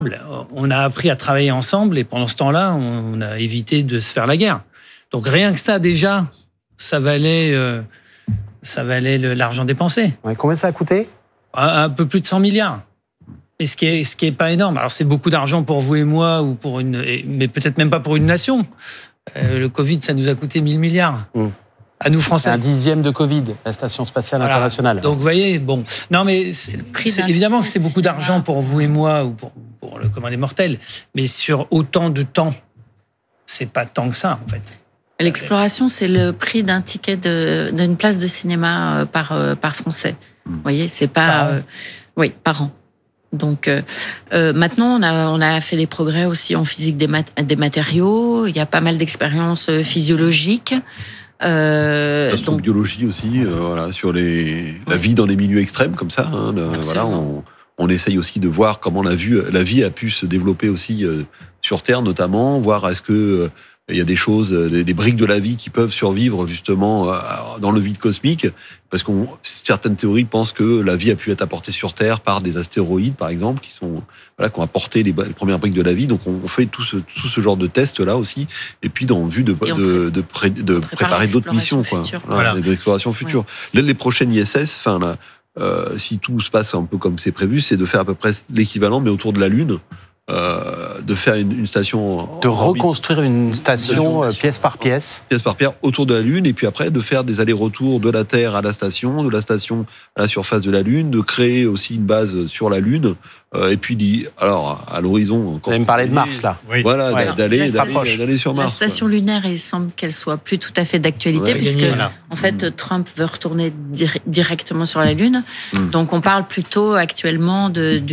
On a appris à travailler ensemble et pendant ce temps-là, on a évité de se faire la guerre. Donc rien que ça, déjà, ça valait l'argent dépensé. Ouais, combien ça a coûté ? Un peu plus de 100 milliards. Et ce qui est pas énorme. Alors c'est beaucoup d'argent pour vous et moi, ou mais peut-être même pas pour une nation. Le Covid, ça nous a coûté 1000 milliards. À nous, Français. C'est un dixième de Covid, la Station Spatiale Internationale. Donc, vous voyez, bon. Non, mais c'est évidemment que c'est beaucoup d'argent pour vous et moi, ou pour le commun des mortels. Mais sur autant de temps, c'est pas tant que ça, en fait. L'exploration, c'est le prix d'un ticket d'une place de cinéma par Français. Vous voyez, c'est pas... par an. Donc maintenant, on a fait des progrès aussi en physique des matériaux. Il y a pas mal d'expériences physiologiques. L'astrobiologie aussi, sur la vie dans les milieux extrêmes comme ça. On essaye aussi de voir comment la vie a pu se développer aussi sur Terre notamment, voir est-ce que il y a des choses, des briques de la vie qui peuvent survivre justement dans le vide cosmique, parce que certaines théories pensent que la vie a pu être apportée sur Terre par des astéroïdes, par exemple, qui ont apporté les premières briques de la vie. Donc on fait tout ce genre de tests là aussi, et puis dans vue de préparer d'autres missions, des explorations futures. Ouais. Les prochaines ISS, si tout se passe un peu comme c'est prévu, c'est de faire à peu près l'équivalent, mais autour de la Lune. De faire une station... De reconstruire une station pièce par pièce. Pièce par pièce, autour de la Lune, et puis après de faire des allers-retours de la Terre à la station, de la station à la surface de la Lune, de créer aussi une base sur la Lune, et puis à l'horizon... Vous allez me parler de Mars, là. Oui. Voilà, d'aller sur Mars. La station lunaire, il semble qu'elle soit plus tout à fait d'actualité, puisque en fait, Trump veut retourner directement sur la Lune. Donc on parle plutôt actuellement de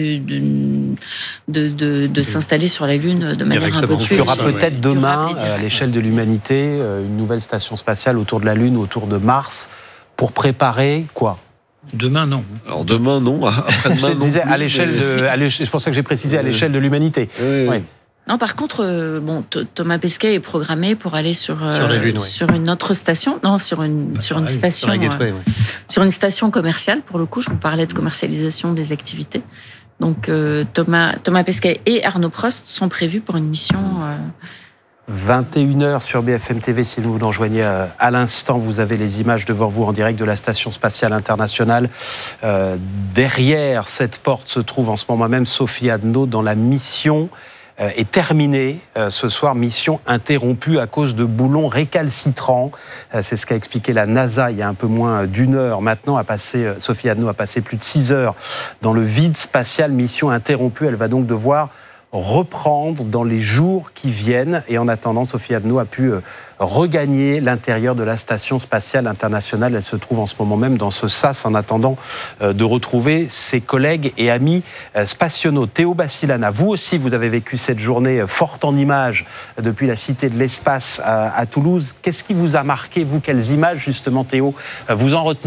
s'installer sur la Lune de manière un peu plus... Il y aura peut-être demain, à l'échelle de l'humanité, une nouvelle station spatiale autour de la Lune, autour de Mars, pour préparer quoi ? Demain, non. Alors demain, non. Après-demain, non. C'est pour ça que j'ai précisé à l'échelle de l'humanité. Oui. Non, par contre, Thomas Pesquet est programmé pour aller sur une autre station. Non, sur une station. Sur une station commerciale, pour le coup. Je vous parlais de commercialisation des activités. Donc Thomas Pesquet et Arnaud Prost sont prévus pour une mission... 21h sur BFM TV, si vous nous rejoignez à l'instant, vous avez les images devant vous en direct de la Station Spatiale Internationale. Derrière cette porte se trouve en ce moment même Sophie Adno, dont la mission est terminée ce soir, mission interrompue à cause de boulons récalcitrants. C'est ce qu'a expliqué la NASA il y a un peu moins d'une heure. Maintenant, Sophie Adno a passé plus de 6 heures dans le vide spatial, mission interrompue. Elle va donc devoir reprendre dans les jours qui viennent. Et en attendant, Sophie Adno a pu regagner l'intérieur de la Station Spatiale Internationale. Elle se trouve en ce moment même dans ce sas en attendant de retrouver ses collègues et amis spationaux. Théo Bassilana, vous aussi, vous avez vécu cette journée forte en images depuis la Cité de l'Espace à Toulouse. Qu'est-ce qui vous a marqué, vous ? Quelles images, justement, Théo, vous en retenez ?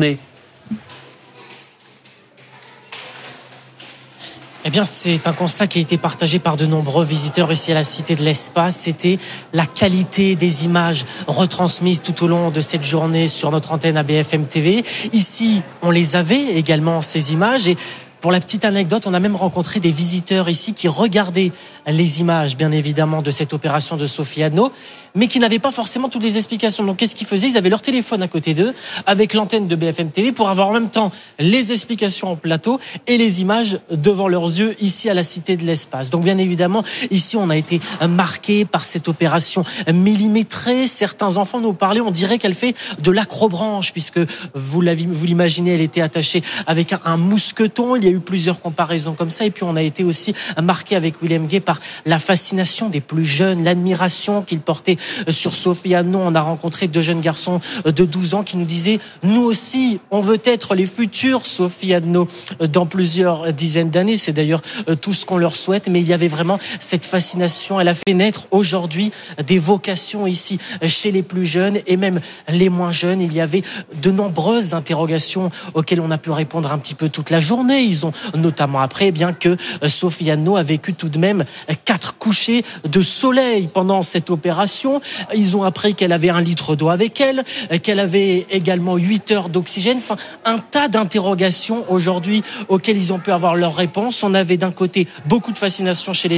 Eh bien, c'est un constat qui a été partagé par de nombreux visiteurs ici à la Cité de l'Espace. C'était la qualité des images retransmises tout au long de cette journée sur notre antenne à BFM TV. Ici, on les avait également, ces images. Et pour la petite anecdote, on a même rencontré des visiteurs ici qui regardaient les images, bien évidemment, de cette opération de Sophie Adno, mais qui n'avaient pas forcément toutes les explications. Donc, qu'est-ce qu'ils faisaient ? Ils avaient leur téléphone à côté d'eux, avec l'antenne de BFM TV, pour avoir en même temps les explications en plateau et les images devant leurs yeux, ici à la Cité de l'Espace. Donc, bien évidemment, ici, on a été marqué par cette opération millimétrée. Certains enfants nous parlaient, on dirait qu'elle fait de l'acrobranche, puisque vous l'imaginez, elle était attachée avec un mousqueton. Il y a eu plusieurs comparaisons comme ça. Et puis, on a été aussi marqué avec William Gay par la fascination des plus jeunes, l'admiration qu'ils portaient sur Sophie Adno. On a rencontré 2 jeunes garçons de 12 ans qui nous disaient « Nous aussi, on veut être les futurs Sophie Adno dans plusieurs dizaines d'années. » C'est d'ailleurs tout ce qu'on leur souhaite. Mais il y avait vraiment cette fascination. Elle a fait naître aujourd'hui des vocations ici chez les plus jeunes et même les moins jeunes. Il y avait de nombreuses interrogations auxquelles on a pu répondre un petit peu toute la journée. Ils ont notamment appris que Sophie Adno a vécu tout de même 4 couchers de soleil pendant cette opération. Ils ont appris qu'elle avait 1 litre d'eau avec elle, qu'elle avait également 8 heures d'oxygène. Enfin, un tas d'interrogations aujourd'hui auxquelles ils ont pu avoir leur réponse. On avait d'un côté beaucoup de fascination chez les